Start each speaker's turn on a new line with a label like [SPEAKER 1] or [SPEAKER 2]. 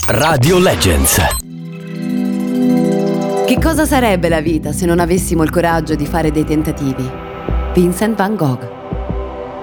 [SPEAKER 1] Radio Legends.
[SPEAKER 2] Che cosa sarebbe la vita se non avessimo il coraggio di fare dei tentativi? Vincent van Gogh.